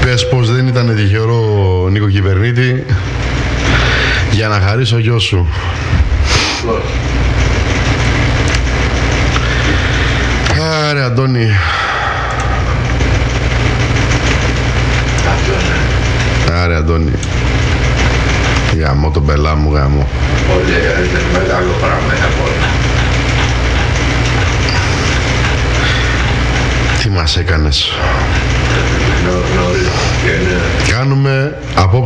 Πες πως δεν ήταν τυχερό, Νίκο Κυβερνήτη, για να χαρίσω γιο σου. Άρε Αντώνη. Άρε Αντώνη. Γαμώ τον πελά μου, γαμώ. Πολύ μεγάλο πράγμα από όλα. Τι μας έκανες. Νωρίς. Κάνουμε απόψε